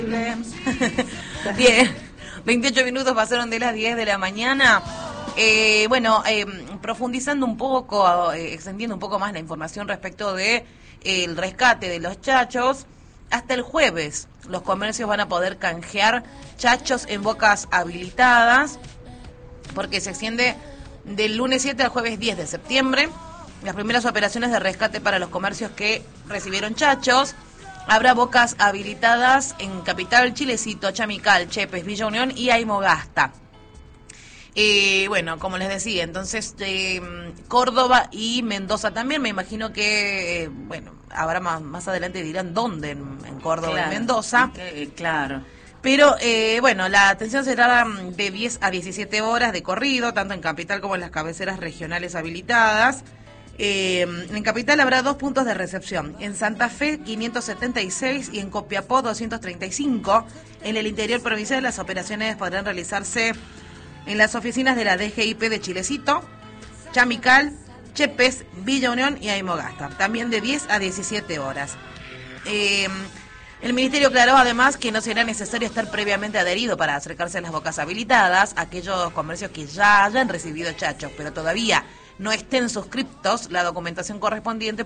Bien, 28 minutos pasaron de las 10 de la mañana. Profundizando un poco, extendiendo un poco más la información respecto de el rescate de los chachos. Hasta el jueves los comercios van a poder canjear chachos en bocas habilitadas, porque se extiende del lunes 7 al jueves 10 de septiembre. Las primeras operaciones de rescate para los comercios que recibieron chachos. Habrá bocas habilitadas en Capital, Chilecito, Chamical, Chepes, Villa Unión y Aymogasta. Como les decía, entonces Córdoba y Mendoza también. Me imagino que, habrá más adelante dirán dónde en Córdoba, claro, y Mendoza. Claro. Pero, la atención será de 10 a 17 horas de corrido, tanto en Capital como en las cabeceras regionales habilitadas. En Capital habrá 2 puntos de recepción, en Santa Fe 576 y en Copiapó 235. En el interior provincial las operaciones podrán realizarse en las oficinas de la DGIP de Chilecito, Chamical, Chepes, Villa Unión y Aymogasta, también de 10 a 17 horas. El Ministerio aclaró además que no será necesario estar previamente adherido para acercarse a las bocas habilitadas. Aquellos comercios que ya hayan recibido chachos, pero todavía no estén suscriptos, la documentación correspondiente